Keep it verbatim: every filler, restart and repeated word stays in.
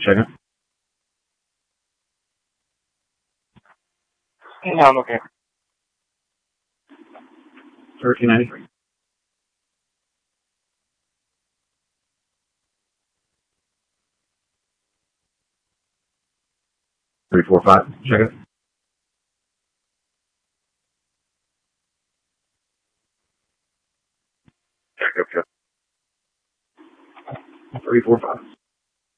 Check it. Yeah, I'm okay. Thirteen ninety three. Three four five. Check it. Check it. Check. Three four five.